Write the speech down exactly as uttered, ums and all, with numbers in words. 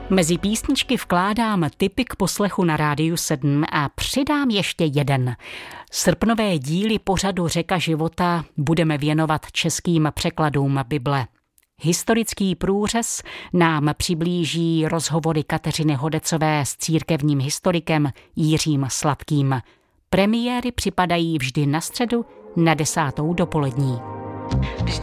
Mezi písničky vkládám tipy k poslechu na Rádiu sedm a přidám ještě jeden. Srpnové díly pořadu Řeka života budeme věnovat českým překladům Bible. Historický průřez nám přiblíží rozhovory Kateřiny Hodecové s církevním historikem Jiřím Sladkým. Premiéry připadají vždy na středu na desátou dopolední.